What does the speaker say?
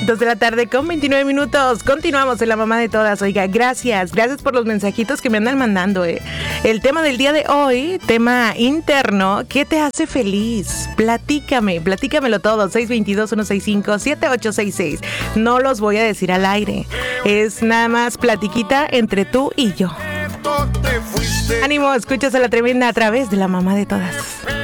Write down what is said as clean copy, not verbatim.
2 de la tarde con 29 minutos. Continuamos en La Mamá de Todas. Oiga, gracias por los mensajitos que me andan mandando. El tema del día de hoy, tema interno, ¿qué te hace feliz? Platícamelo todo. 622-165-7866. No los voy a decir al aire. Es nada más platiquita entre tú y yo. Ánimo, escuchas a La Tremenda a través de La Mamá de Todas.